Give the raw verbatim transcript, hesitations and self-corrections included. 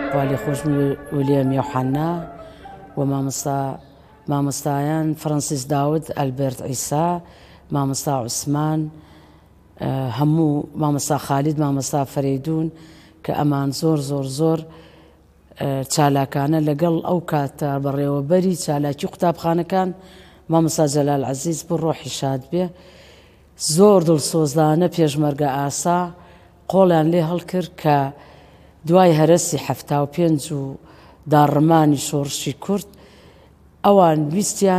والي خوش ویلیام یوحنا و مامستا مامستایان فرانسیس داود، ئەلبێرت عیسا، مامستا عوسمان، هەموو مامستا خالید، مامستا فەریدون کە ئەمان زۆر زۆر زۆر چالاکانە لەگەڵ ئەو کاتە بەڕێوەبەری چالاکی قوتابخانەکان مامستا جەلال عەزیز بۆ ڕۆحی شاد بێ. زۆر دڵسۆزانە پێشمەرگە ئاسا قۆڵیان لێ هەڵکرد کە دوای هەرەسی هەفتا و پێنج و داڕمانی شۆڕشی کورد ئەوان ویستیان